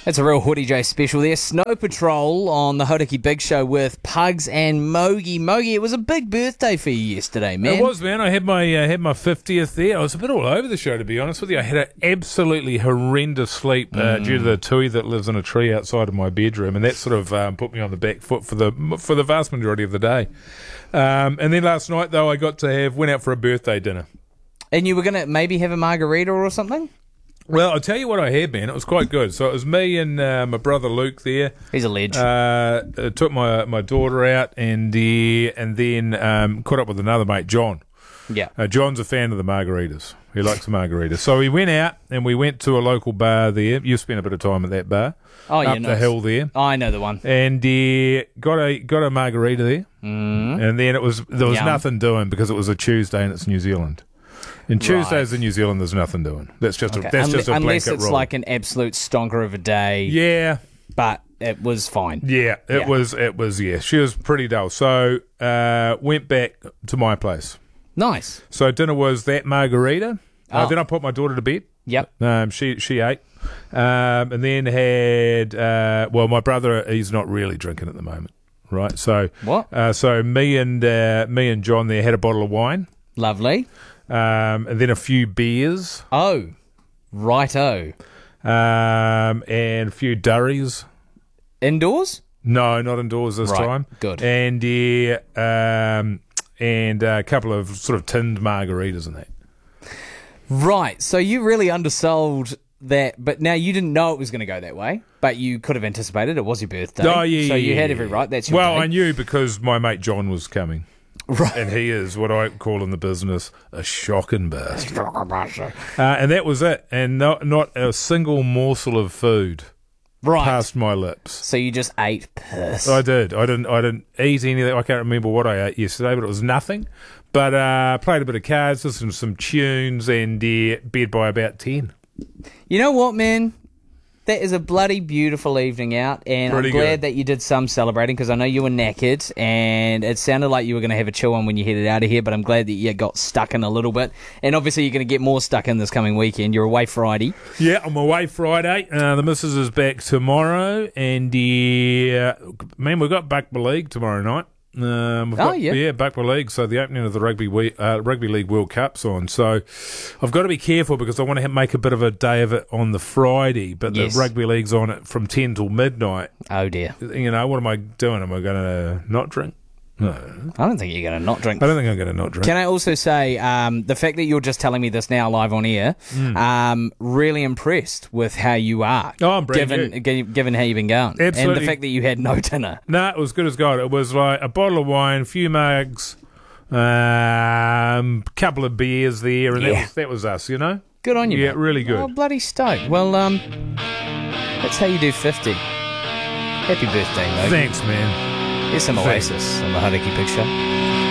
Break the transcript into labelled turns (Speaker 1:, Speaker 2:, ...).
Speaker 1: It's a real Hoodie J special there. Snow Patrol on the Hodaki Big Show with Pugs and Mogi. Mogi, it was a big birthday for you yesterday, man.
Speaker 2: It was, man. I had my 50th there. I was a bit all over the show, to be honest with you. I had an absolutely horrendous sleep due to the tui that lives in a tree outside of my bedroom, and that sort of put me on the back foot for the vast majority of the day. And then last night, though, I went out for a birthday dinner.
Speaker 1: And you were going to maybe have a margarita or something?
Speaker 2: Well, I'll tell you what I had, man. It was quite good. So it was me and my brother Luke there.
Speaker 1: He's a ledge.
Speaker 2: Took my daughter out and then caught up with another mate, John.
Speaker 1: Yeah.
Speaker 2: John's a fan of the margaritas. He likes the margaritas. So we went out and we went to a local bar there. You spent a bit of time at that bar.
Speaker 1: Oh, yeah,
Speaker 2: up the hill there.
Speaker 1: Oh, I know the one.
Speaker 2: And got a margarita there. And then there was nothing doing because it was a Tuesday and it's New Zealand. And Tuesdays in New Zealand, there's nothing doing. That's just
Speaker 1: Okay.
Speaker 2: a blanket rule.
Speaker 1: Unless it's like an absolute stonker of a day.
Speaker 2: Yeah.
Speaker 1: But it was fine.
Speaker 2: Yeah, it was. Yeah, she was pretty dull. So went back to my place.
Speaker 1: Nice.
Speaker 2: So dinner was that margarita.
Speaker 1: Oh.
Speaker 2: Then I put my daughter to bed.
Speaker 1: Yep.
Speaker 2: She ate. And then had my brother. He's not really drinking at the moment, right? So
Speaker 1: what?
Speaker 2: So me and John there had a bottle of wine.
Speaker 1: Lovely.
Speaker 2: And then a few beers.
Speaker 1: Oh, righto.
Speaker 2: And a few durries.
Speaker 1: Indoors?
Speaker 2: No, not indoors this time.
Speaker 1: Good.
Speaker 2: And a couple of sort of tinned margaritas and that.
Speaker 1: Right. So you really undersold that, but now you didn't know it was going to go that way, but you could have anticipated it was your birthday.
Speaker 2: Oh, yeah.
Speaker 1: So you had every right. That's your day.
Speaker 2: I knew because my mate John was coming.
Speaker 1: Right.
Speaker 2: And he is what I call in the business a shocking bastard. And that was it. And not a single morsel of food past my lips.
Speaker 1: So you just ate piss.
Speaker 2: I did. I didn't eat anything. I can't remember what I ate yesterday, but it was nothing. But played a bit of cards, listened to some tunes, and bed by about 10.
Speaker 1: You know what, man? That is a bloody beautiful evening out, and
Speaker 2: Pretty
Speaker 1: I'm glad
Speaker 2: good.
Speaker 1: that you did some celebrating because I know you were knackered, and it sounded like you were going to have a chill one when you headed out of here, but I'm glad that you got stuck in a little bit, and obviously you're going to get more stuck in this coming weekend. You're away Friday.
Speaker 2: Yeah, I'm away Friday. The missus is back tomorrow, and man, we've got Buckby League tomorrow night. Yeah, Buckby League. So the opening of the Rugby League World Cup's on. So I've got to be careful because I want to make a bit of a day of it on the Friday, but the Rugby League's on it from 10 till midnight.
Speaker 1: Oh dear.
Speaker 2: You know, what am I doing? Am I going to not drink? No.
Speaker 1: I don't think you're going to not drink.
Speaker 2: I don't think I'm going to not drink.
Speaker 1: Can I also say, the fact that you're just telling me this now live on air, really impressed with how you are.
Speaker 2: Oh, I'm brand new.
Speaker 1: Given how you've been going.
Speaker 2: Absolutely.
Speaker 1: And the fact that you had no dinner.
Speaker 2: No, it was good as gold. It was like a bottle of wine, a few mugs, couple of beers there, and that was us, you know?
Speaker 1: Good on you,
Speaker 2: Yeah,
Speaker 1: mate.
Speaker 2: really good.
Speaker 1: Oh, bloody stoked. Well, that's how you do 50. Happy birthday, mate.
Speaker 2: Thanks, man.
Speaker 1: Here's some Oasis on the Hodaki Big Show.